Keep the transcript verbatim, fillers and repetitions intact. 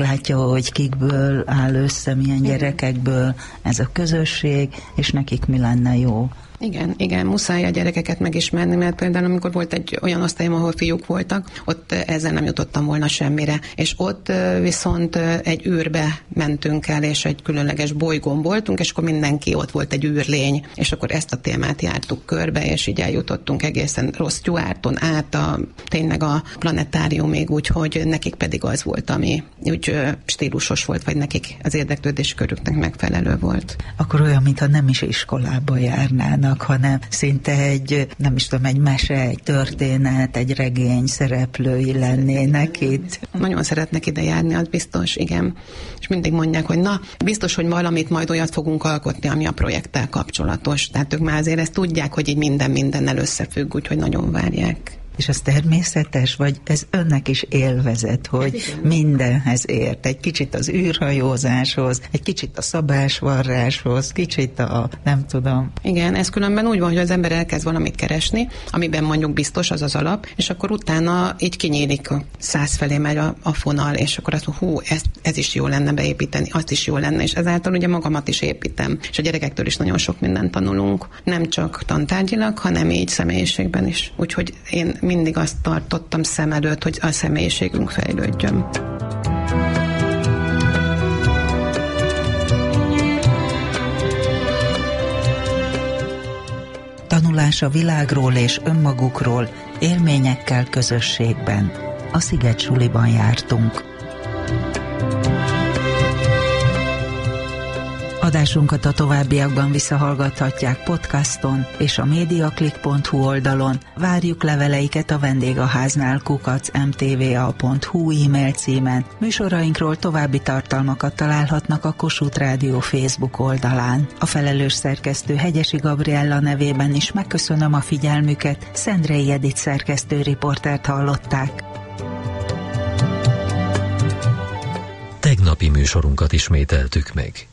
Látja, hogy kikből áll össze, milyen gyerekekből ez a közösség, és nekik mi lenne jó. Igen, igen, muszáj a gyerekeket megismerni, mert például amikor volt egy olyan osztályom, ahol fiúk voltak, ott ezzel nem jutottam volna semmire. És ott viszont egy űrbe mentünk el, és egy különleges bolygón voltunk, és akkor mindenki ott volt egy űrlény, és akkor ezt a témát jártuk körbe, és így eljutottunk egészen Ross Stewarton át, a, tényleg a planetáriumig, úgyhogy nekik pedig az volt, ami úgy stílusos volt, vagy nekik az érdeklődési körüknek megfelelő volt. Akkor olyan, mintha nem is iskolába járnának, hanem szinte egy, nem is tudom, egy mese, egy történet, egy regény szereplői lennének itt. Nagyon szeretnek ide járni, az biztos, igen. És mindig mondják, hogy na, biztos, hogy valamit majd olyat fogunk alkotni, ami a projekttel kapcsolatos. Tehát ők már azért ezt tudják, hogy így minden mindennel összefügg, úgyhogy nagyon várják. És ez természetes, vagy ez önnek is élvezet, hogy mindenhez ért? Egy kicsit az űrhajózáshoz, egy kicsit a szabásvarráshoz, kicsit a, nem tudom. Igen, ez különben úgy van, hogy az ember elkezd valamit keresni, amiben mondjuk biztos az az alap, és akkor utána így kinyílik a száz felé megy a, a fonal, és akkor azt mondja, hú, ez, ez is jó lenne beépíteni, azt is jó lenne, és ezáltal ugye magamat is építem. És a gyerekektől is nagyon sok mindent tanulunk, nem csak tantárgyilag, hanem így személyiségben is. Úgyhogy én mindig azt tartottam szem előtt, hogy a személyiségünk fejlődjön. Tanulás a világról és önmagukról, élményekkel közösségben. A Sziget Suliban jártunk. Adásunkat a továbbiakban visszahallgathatják podcaston és a mediaclick pont hu oldalon. Várjuk leveleiket a vendégháznál kukac em té vé á pont hu e-mail címen. Műsorainkról további tartalmakat találhatnak a Kossuth Rádió Facebook oldalán. A felelős szerkesztő Hegyesi Gabriella nevében is megköszönöm a figyelmüket. Szendrei Edith szerkesztő riportert hallották. Tegnapi műsorunkat ismételtük meg.